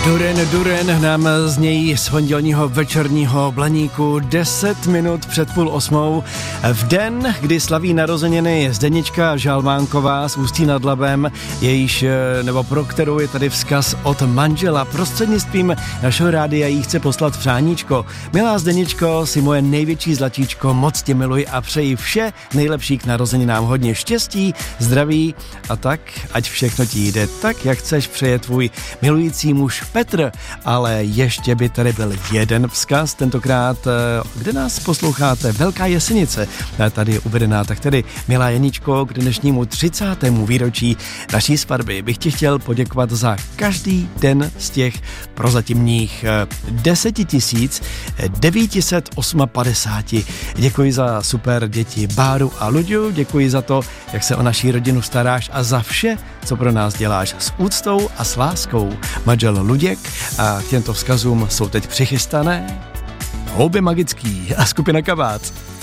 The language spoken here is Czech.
Duren nám znějí z pondělního večerního blaníku 10 minut před 7:30 v den, kdy slaví narozeniny Zdenička Žalmánková z Ústí nad Labem, pro kterou je tady vzkaz od manžela. Prostřednictvím našeho rádia jí chce poslat přáníčko. Milá Zdeničko, jsi moje největší zlatíčko, moc tě miluji a přeji vše nejlepší k narozeninám. Hodně štěstí, zdraví a tak, ať všechno ti jde tak, jak chceš, přeje tvůj milující muž Petr. Ale ještě by tady byl jeden vzkaz, tentokrát, kde nás posloucháte, Velká Jesenice, tady je uvedená, tak tedy, milá Jeničko, k dnešnímu 30. výročí naší svatby bych ti chtěl poděkovat za každý den z těch prozatímních 10 958. Děkuji za super děti Báru a Luďu, děkuji za to, jak se o naší rodinu staráš a za vše, co pro nás děláš s úctou a s láskou. Manžel Luděk a k těmto vzkazům jsou teď přichystané Houby magický a skupina Kabát.